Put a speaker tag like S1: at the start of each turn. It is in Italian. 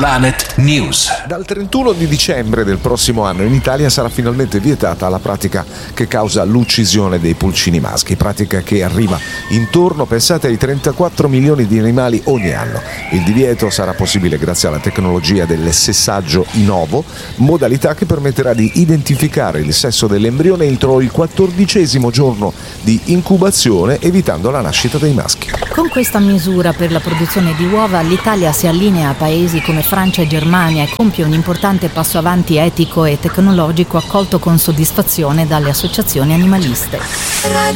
S1: Planet News.
S2: Dal 31 di dicembre del prossimo anno in Italia sarà finalmente vietata la pratica che causa l'uccisione dei pulcini maschi, pratica che arriva intorno, pensate, ai 34 milioni di animali ogni anno. Il divieto sarà possibile grazie alla tecnologia del sessaggio in ovo, modalità che permetterà di identificare il sesso dell'embrione entro il 14° giorno di incubazione, evitando la nascita dei maschi.
S3: Con questa misura per la produzione di uova l'Italia si allinea a paesi come Francia e Germania e compie un importante passo avanti etico e tecnologico accolto con soddisfazione dalle associazioni animaliste.